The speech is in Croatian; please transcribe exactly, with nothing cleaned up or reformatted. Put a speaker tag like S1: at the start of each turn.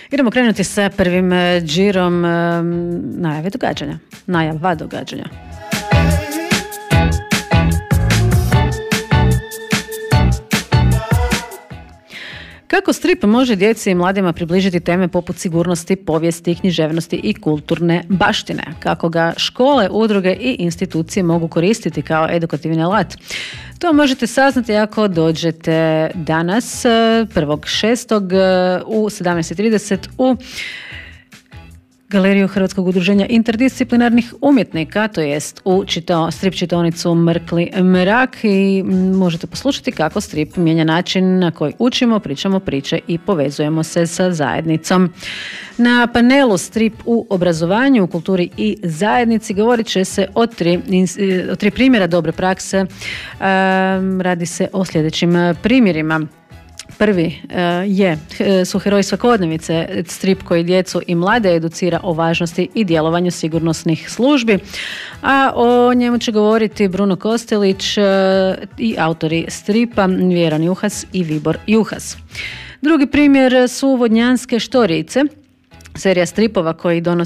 S1: Idemo krenuti sa prvim džirom najave događanja. Najava događanja. Kako strip može djeci i mladima približiti teme poput sigurnosti, povijesti, književnosti i kulturne baštine? Kako ga škole, udruge i institucije mogu koristiti kao edukativni alat? To možete saznati ako dođete danas, prvog šestog u sedamnaest i trideset u Galeriju Hrvatskog udruženja interdisciplinarnih umjetnika, to jest u čito, strip čitaonicu Mrkli mrak, i možete poslušati kako strip mijenja način na koji učimo, pričamo priče i povezujemo se sa zajednicom. Na panelu Strip u obrazovanju, u kulturi i zajednici govorit će se o tri, o tri primjera dobre prakse. Um, radi se o sljedećim primjerima. Prvi uh, je, su Heroji svakodnevice, strip koji djecu i mlade educira o važnosti i djelovanju sigurnosnih službi, a o njemu će govoriti Bruno Kostelić uh, i autori stripa Vjeran Juhas i Vibor Juhas. Drugi primjer su Vodnjanske štorice, serija stripova koji donosi